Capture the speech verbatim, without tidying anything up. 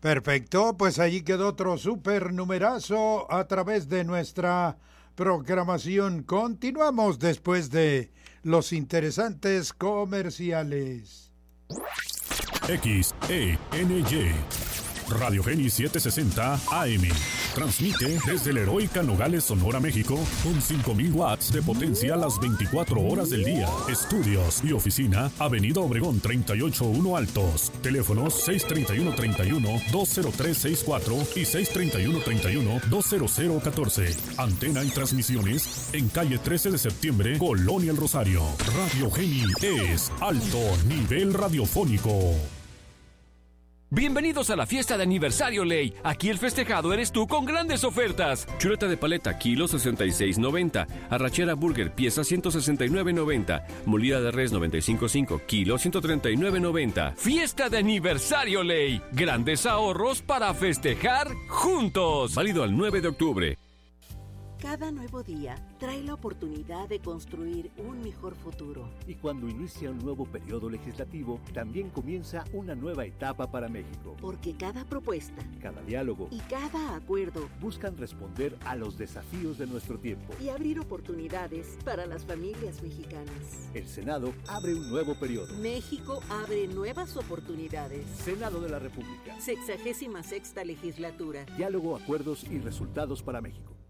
Perfecto, pues allí quedó otro super numerazo a través de nuestra programación. Continuamos después de los interesantes comerciales. X E N Y Radio Geni setecientos sesenta A M. Transmite desde el heroica Nogales, Sonora, México, con cinco mil watts de potencia las veinticuatro horas del día. Estudios y oficina, Avenida Obregón treinta y ocho uno Altos. Teléfonos seis treinta y uno treinta y uno dos cero tres sesenta y cuatro y seis treinta y uno treinta y uno dos cero cero catorce. Antena y transmisiones en calle trece de septiembre, Colonia El Rosario. Radio Geni es alto nivel radiofónico. Bienvenidos a la fiesta de aniversario Ley. Aquí el festejado eres tú con grandes ofertas. Chuleta de paleta, kilo sesenta y seis noventa. Arrachera burger, pieza ciento sesenta y nueve noventa. Molida de res noventa y cinco cinco, kilo ciento treinta y nueve noventa. Fiesta de aniversario Ley. Grandes ahorros para festejar juntos. Válido al nueve de octubre. Cada nuevo día trae la oportunidad de construir un mejor futuro. Y cuando inicia un nuevo periodo legislativo, también comienza una nueva etapa para México. Porque cada propuesta, cada diálogo y cada acuerdo buscan responder a los desafíos de nuestro tiempo y abrir oportunidades para las familias mexicanas. El Senado abre un nuevo periodo. México abre nuevas oportunidades. Senado de la República. Sexagésima sexta legislatura. Diálogo, acuerdos y resultados para México.